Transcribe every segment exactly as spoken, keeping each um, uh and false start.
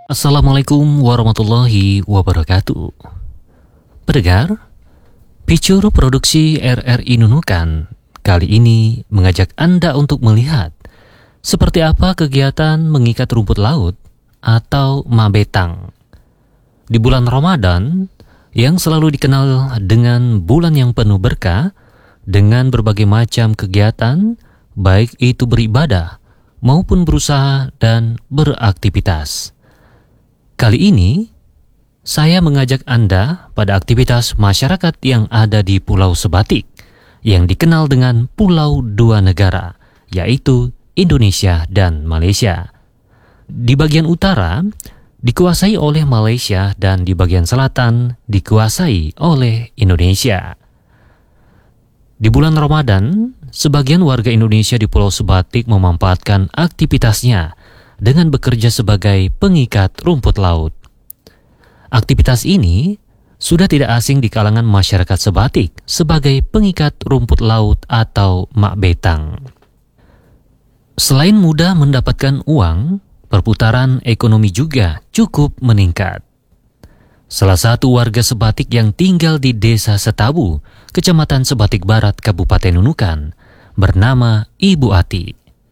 Assalamualaikum warahmatullahi wabarakatuh. Pendengar, Picture Produksi R R I Nunukan kali ini mengajak Anda untuk melihat seperti apa kegiatan mengikat rumput laut atau mabetang di bulan Ramadan yang selalu dikenal dengan bulan yang penuh berkah dengan berbagai macam kegiatan, baik itu beribadah maupun berusaha dan beraktivitas. Kali ini, saya mengajak Anda pada aktivitas masyarakat yang ada di Pulau Sebatik, yang dikenal dengan Pulau Dua Negara, yaitu Indonesia dan Malaysia. Di bagian utara, dikuasai oleh Malaysia dan di bagian selatan, dikuasai oleh Indonesia. Di bulan Ramadan, sebagian warga Indonesia di Pulau Sebatik memanfaatkan aktivitasnya dengan bekerja sebagai pengikat rumput laut. Aktivitas ini sudah tidak asing di kalangan masyarakat Sebatik sebagai pengikat rumput laut atau makbetang. Selain mudah mendapatkan uang, perputaran ekonomi juga cukup meningkat. Salah satu warga Sebatik yang tinggal di Desa Setabu, Kecamatan Sebatik Barat, Kabupaten Nunukan, bernama Ibu Ati.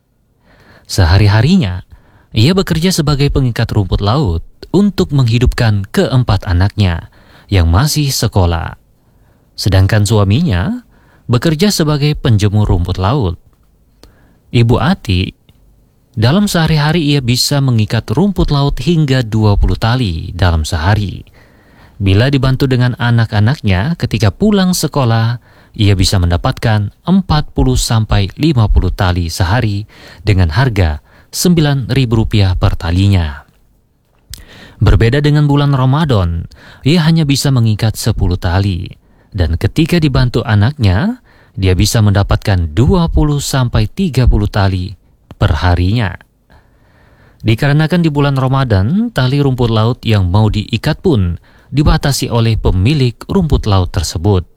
Sehari-harinya, ia bekerja sebagai pengikat rumput laut untuk menghidupkan keempat anaknya yang masih sekolah. Sedangkan suaminya bekerja sebagai penjemur rumput laut. Ibu Ati, dalam sehari-hari ia bisa mengikat rumput laut hingga dua puluh tali dalam sehari. Bila dibantu dengan anak-anaknya ketika pulang sekolah, ia bisa mendapatkan empat puluh sampai lima puluh tali sehari dengan harga sembilan ribu rupiah per talinya. Berbeda dengan bulan Ramadan, ia hanya bisa mengikat sepuluh tali. Dan ketika dibantu anaknya, dia bisa mendapatkan dua puluh sampai tiga puluh tali per harinya. Dikarenakan di bulan Ramadan, tali rumput laut yang mau diikat pun dibatasi oleh pemilik rumput laut tersebut.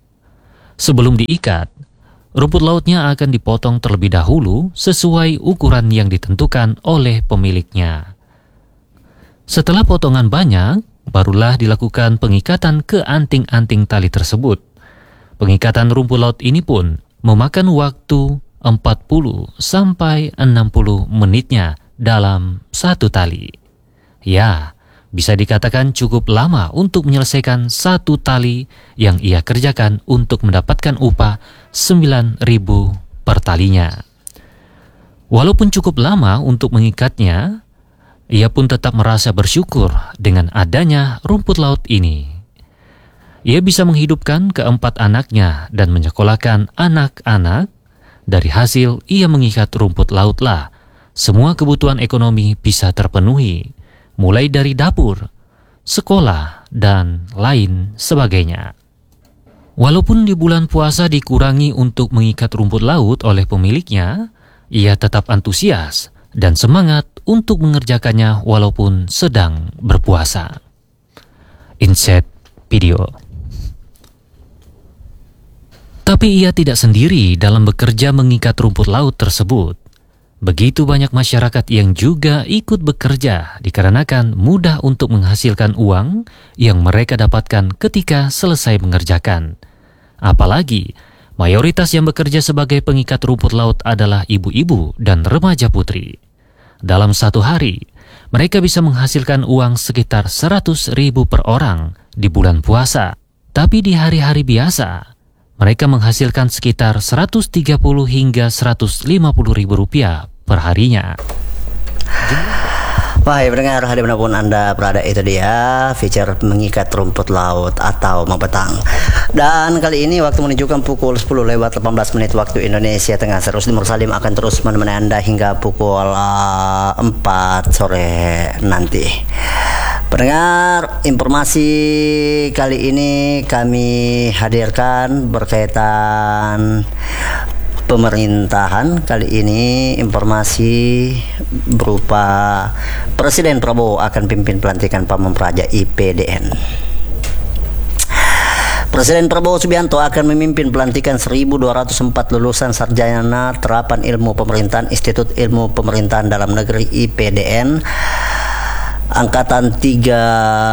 Sebelum diikat, rumput lautnya akan dipotong terlebih dahulu sesuai ukuran yang ditentukan oleh pemiliknya. Setelah potongan banyak, barulah dilakukan pengikatan ke anting-anting tali tersebut. Pengikatan rumput laut ini pun memakan waktu empat puluh sampai enam puluh menitnya dalam satu tali. Ya, bisa dikatakan cukup lama untuk menyelesaikan satu tali yang ia kerjakan untuk mendapatkan upah sembilan ribu per talinya. Walaupun cukup lama untuk mengikatnya, ia pun tetap merasa bersyukur dengan adanya rumput laut ini. Ia bisa menghidupkan keempat anaknya dan menyekolahkan anak-anak. Dari hasil ia mengikat rumput lautlah, semua kebutuhan ekonomi bisa terpenuhi, mulai dari dapur, sekolah, dan lain sebagainya. Walaupun di bulan puasa dikurangi untuk mengikat rumput laut oleh pemiliknya, ia tetap antusias dan semangat untuk mengerjakannya walaupun sedang berpuasa. Insert video. Tapi ia tidak sendiri dalam bekerja mengikat rumput laut tersebut. Begitu banyak masyarakat yang juga ikut bekerja dikarenakan mudah untuk menghasilkan uang yang mereka dapatkan ketika selesai mengerjakan. Apalagi, mayoritas yang bekerja sebagai pengikat rumput laut adalah ibu-ibu dan remaja putri. Dalam satu hari, mereka bisa menghasilkan uang sekitar seratus ribu per orang di bulan puasa. Tapi di hari-hari biasa, mereka menghasilkan sekitar seratus tiga puluh hingga seratus lima puluh ribu rupiah per harinya. Wahai pendengar, dimanapun Anda berada, itu dia feature mengikat rumput laut atau mabetang. Dan kali ini waktu menunjukkan pukul sepuluh lewat delapan belas menit waktu Indonesia Tengah. Saya Rusdi Mursalim akan terus menemani Anda hingga pukul uh, empat sore nanti. Pendengar, informasi kali ini kami hadirkan berkaitan pemerintahan. Kali ini informasi berupa Presiden Prabowo akan pimpin pelantikan Pamong Praja I P D N. Presiden Prabowo Subianto akan memimpin pelantikan seribu dua ratus empat lulusan sarjana terapan ilmu pemerintahan Institut Ilmu Pemerintahan Dalam Negeri I P D N Angkatan tiga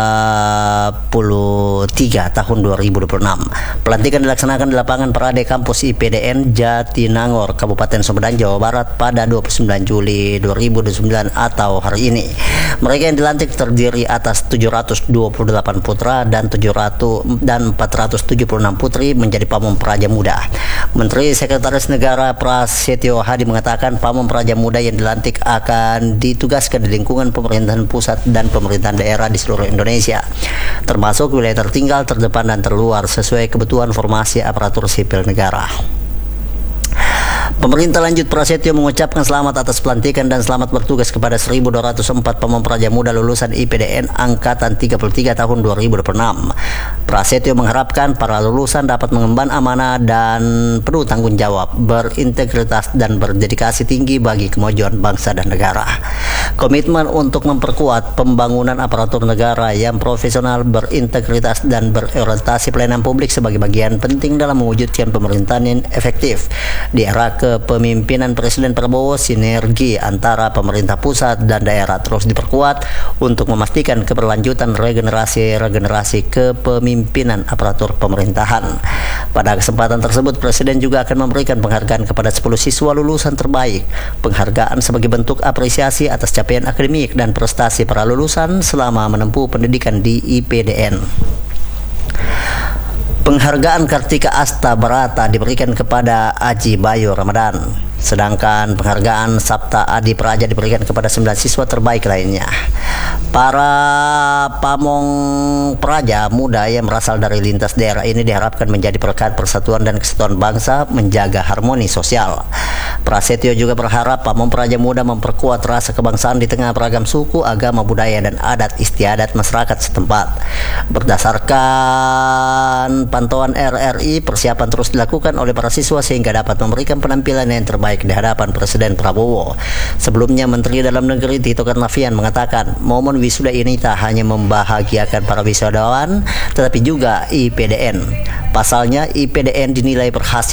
puluh tiga tahun dua ribu dua puluh enam. Pelantikan dilaksanakan di lapangan Parade Kampus I P D N Jatinangor, Kabupaten Sumedang, Jawa Barat pada dua puluh sembilan Juli dua ribu dua puluh sembilan atau hari ini. Mereka yang dilantik terdiri atas tujuh ratus dua puluh delapan putra dan tujuh ratus dan empat ratus tujuh puluh enam putri menjadi Pamong Praja Muda. Menteri Sekretaris Negara Prasetyo Hadi mengatakan Pamong Praja Muda yang dilantik akan ditugaskan di lingkungan pemerintahan pusat dan pemerintahan daerah di seluruh Indonesia, termasuk wilayah tertinggal, terdepan, dan terluar sesuai kebutuhan formasi aparatur sipil negara. Pemerintah lanjut Prasetyo mengucapkan selamat atas pelantikan dan selamat bertugas kepada seribu dua ratus empat Pamong Praja Muda lulusan I P D N Angkatan tiga puluh tiga tahun dua ribu dua puluh enam. Prasetyo mengharapkan para lulusan dapat mengemban amanah dan penuh tanggung jawab, berintegritas dan berdedikasi tinggi bagi kemajuan bangsa dan negara. Komitmen untuk memperkuat pembangunan aparatur negara yang profesional, berintegritas dan berorientasi pelayanan publik sebagai bagian penting dalam mewujudkan pemerintahan yang efektif. Di era kepemimpinan Presiden Prabowo, sinergi antara pemerintah pusat dan daerah terus diperkuat untuk memastikan keberlanjutan regenerasi-regenerasi kepemimpinan aparatur pemerintahan. Pada kesempatan tersebut, Presiden juga akan memberikan penghargaan kepada sepuluh siswa lulusan terbaik. Penghargaan sebagai bentuk apresiasi atas capaian akademik dan prestasi para lulusan selama menempuh pendidikan di I P D N. Penghargaan Kartika Asta Barata diberikan kepada Aji Bayu Ramadan, sedangkan penghargaan Sabta Adi Praja diberikan kepada sembilan siswa terbaik lainnya. Para Pamong Praja Muda yang berasal dari lintas daerah ini diharapkan menjadi perekat persatuan dan kesatuan bangsa, menjaga harmoni sosial. Prasetyo juga berharap Pamong Praja Muda memperkuat rasa kebangsaan di tengah beragam suku, agama, budaya, dan adat istiadat masyarakat setempat. Berdasarkan pantauan R R I, persiapan terus dilakukan oleh para siswa sehingga dapat memberikan penampilan yang terbaik di hadapan Presiden Prabowo. Sebelumnya, Menteri Dalam Negeri Tito Karnavian mengatakan momen wisuda ini tak hanya membahagiakan para wisudawan, tetapi juga I P D N. Pasalnya, I P D N dinilai berhasil